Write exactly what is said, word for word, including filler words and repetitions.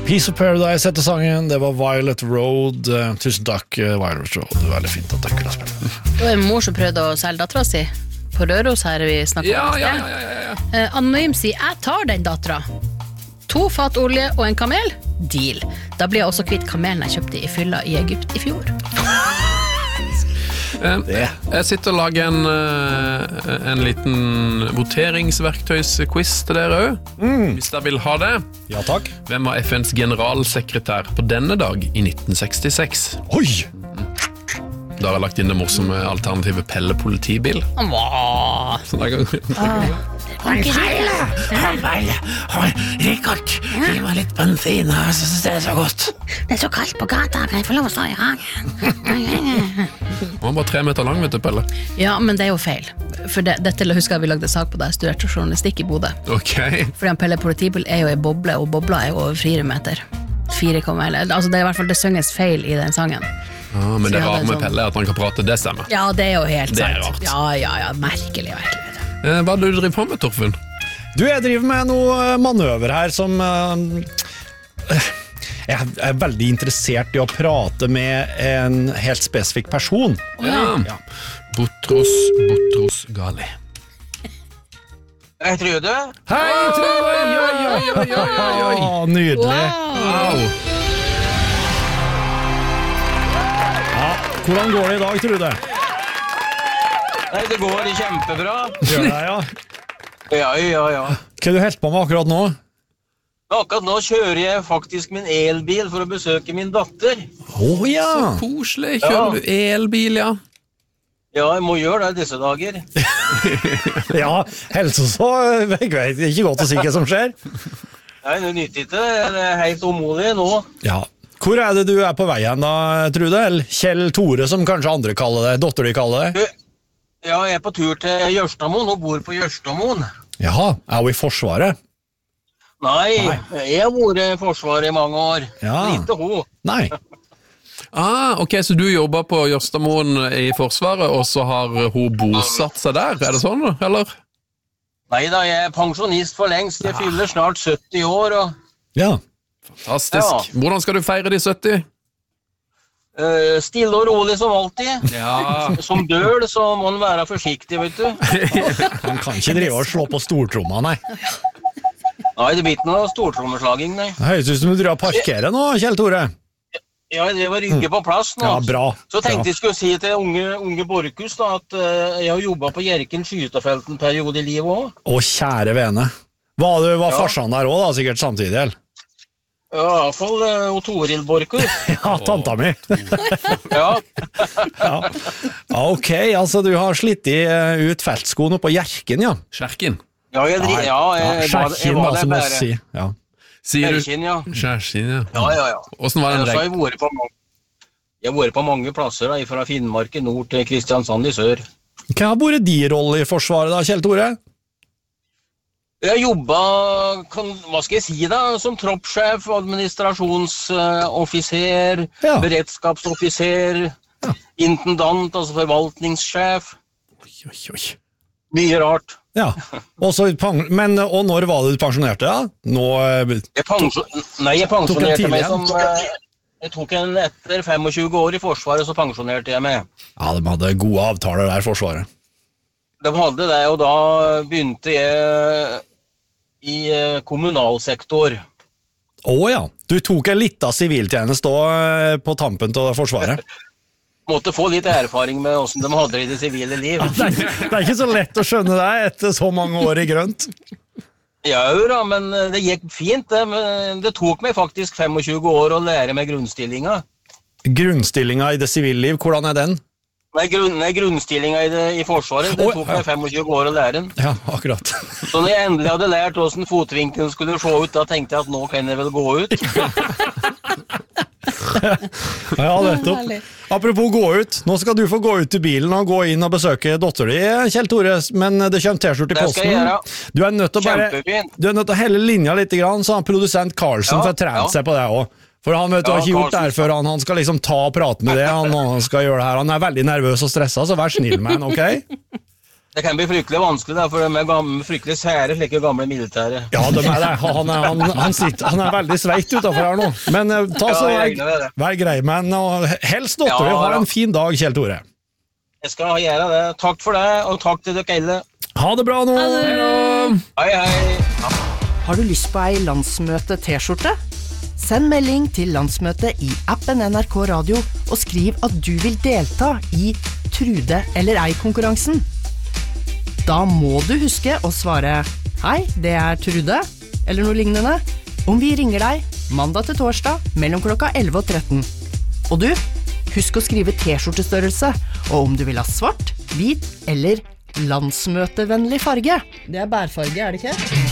Piece of Paradise heter sangen, det var Violet Road. Uh, tusen takk, uh, Violet Road. Det er veldig fint at dere kunne spille. Det var en mor som prøvde å selge datteren sin på Røros her vi snakket Ja, om. ja, ja, ja, ja. Uh, Anonym sier, jeg tar den datteren. To fat olje og en kamel? Deal. Da blir jeg også kvitt kamelen jeg kjøpte i fylla i Egypt i fjor. Um, jeg sitter og lager en, uh, en liten voteringsverktøysquiz til dere også, mm. hvis dere vil ha det. Ja, takk. Hvem var F N's generalsekretær på denne dag i nitten sekstiseks? Oi! Da har jeg lagt inn det morsomme alternativet Pelle politibil. Åh! Så da kan Han feiler, han feiler. Rikard, gi meg litt bensin, jeg synes det er så godt. Det er så kaldt på gata, kan jeg få lov å stå i hagen? Han var bare tre meter lang, vet du, Pelle. Ja, men det er jo feil. For det, dette husker jeg vi lagde sak på da jeg studerte journalistikk i Bodø. Ok. Fordi han Pelle politibil er jo i boble, og bobla er jo over fire meter. Fire komma, altså det er i hvert fall det synges feil i den sangen. Ah, men det Så ja, rare det er med sånn. Pelle er at han kan prate, det stemmer. Ja, det er jo helt Det er sant. rart. Ja, ja, ja, merkelig, merkelig. Eh, hva er det du driver på med, Torfinn? Du, jeg driver med noe manøver her som uh, Jeg er veldig interessert i å prate med en helt spesifikk person. Ja. Ja. Botros, Botros Gali. Hei, Trude. Hei, Trude! Oi, oi, oi, oi, oi, oi. Å, nydelig. Wow. Ja, hvordan går det i dag, Trude? Nei, det går kjempebra. Gjør det, ja. Ja, ja, ja. Hva er du helt på med akkurat nå? Akkurat nå kjører jeg faktisk min elbil for å besøke min datter. Å, ja. Koselig, kjører du elbil, ja? Ja, jeg må gjøre det i disse dager. Ja, helst så jeg vet ikke godt å si hva som skjer. Nei, det nytter ikke. Det er helt omolig nå. Ja. Hvor er det du er på vei hen da, Trude? Eller Kjell Tore, som kanskje andre kaller det, dotter de kaller det? Ja, jeg er på tur til Jørstamoen. Hun bor på Jørstamoen. Jaha, er hun i Forsvaret? Nei, jeg har vært i Forsvaret i mange år. Ja. Ikke hun. Nei. Ah, ok, så du jobber på Jørstamoen i Forsvaret, og så har hun bosatt seg der, er det sånn, eller? Nei da, jeg er pensjonist for lengst. Jeg fyller snart sytti år, og... Ja. Fantastisk. Ja. Hvordan skal du feire de sytti? Uh, stille og rolig som alltid. Ja. Som døl så må han være forsiktig, vet du. Han kan ikke drive og slå på stortromma, nei. Nei, det blir ikke noe stortrommeslaging, nei. Det høres ut som du driver og parkerer nå, Kjell Tore. Ja, det var rygge på plass nå. Ja, bra. Så tenkte bra. jeg skulle si til unge, unge Borkus da, at uh, jeg har jobbet på Hjerken skytefelt en periode i livet også. Å, kjære vene. Var du var Ja. farsan der også da, sikkert samtidig, eller? Ja, i hvert fall uh, Toril Borkus. Ja, tanta mi. Ja. Ja. Ja, ok, altså du har slitt i uh, ut feltskoene på Hjerken, ja. Skjerken. Ja, jeg, dri- ja, jeg, jeg, var- jeg Skjerken, var da, der som må bare. si. Ja. Sier du? Skjerken, ja. Skjerken, ja. Ja, ja, ja. Hvordan var den Så har reg... jeg vært på mange, jeg har vært på mange plasser, da, fra Finnmark i nord til Kristiansand i sør. Hva har vært de rolle i Forsvaret da, Kjell Tore? Jeg har jobbet, kan, hva skal jeg si da, som troppssjef, administrasjonsoffiser, Ja. beredskapsoffiser, Ja. intendant, altså forvaltningssjef, Oi, oi, oi. mye rart. Ja. Og så pen- men, og når var det du pensjonerte, ja? Nå, eh, Jeg, pensjon, nei, jeg Tok en pensjonerte tidlig meg igjen? som, eh, jeg tok en etter tjuefem år i Forsvaret, så pensjonerte jeg meg. ja, de hadde gode avtaler der, Forsvaret. De hadde det, og da begynte jeg i eh, kommunalsektor. Å ja, du tok en litt av siviltjenest da eh, på tampen til Forsvaret. Måtte få litt erfaring med hvordan de hadde det i det sivile liv. Det er, det er ikke så lett å skjønne deg etter så mange år i grønt. Ja, da, men det gikk fint. Det, men det tok meg faktisk tjuefem år å lære meg grunnstillinga. Grunnstillinga i det sivile liv, hvordan er den? Nei, grunn, nei grunnstillinga i, det, i Forsvaret, det Å, tok ja. meg tjuefem år å lære den. Ja, akkurat. Så når jeg endelig hadde lært hvordan fotvinkelen skulle se ut, da tenkte jeg at nå kan jeg vel gå ut. Ja, nettopp. Apropos gå ut, nå skal du få gå ut til bilen og gå inn og besøke dotter di, Kjell Tore, men det kommer t-skjort i Det skal jeg posten. gjøre. Du er nødt til å bare, Kjempefint. du er nødt til å helle linja litt, grann, så han produsent Karlsen Ja, får trent ja. seg på det også. For han vet du Ja, har ikke gjort det her Karlsen. før, han, han skal liksom ta og prate med det, han, han skal gjøre det her. Han er veldig nervøs og stresset, så vær snill med han, ok? Det kan bli fryktelig vanskelig, da, for de er gamle, fryktelig sære, slike gamle militære. Ja, de er det. Han er, han, han sitter, han er veldig sveit utenfor her nå. Men uh, ta så, Ja, jeg vær, regner med det. vær grei, men uh, helst dotter, Ja, ha ja. en fin dag, Kjell Tore. Jeg skal gjøre det. Takk for det, og takk til dere alle. Ha det bra nå! Hei, hei. Har du lyst på ei landsmøte-t-skjorte? Send melding til landsmøtet i appen N R K Radio og skriv at du vil delta i Trude eller ei-konkurransen. Da må du huske å svare «Hei, det er Trude», eller noe lignende, om vi ringer deg mandag til torsdag mellom klokka elleve og tretten. Og du, husk å skrive t-skjortestørrelse, og om du vil ha svart, hvit eller landsmøtevennlig farge. Det er bærfarge, er det ikke?